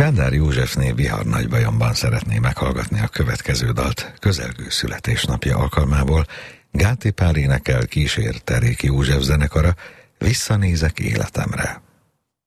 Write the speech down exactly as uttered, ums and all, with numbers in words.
Kádár Józsefné Vihar Nagybajomban szeretné meghallgatni a következő dalt közelgő születésnapja alkalmából. Gáti Pál énekel, kísér Teréki József zenekara, Visszanézek életemre.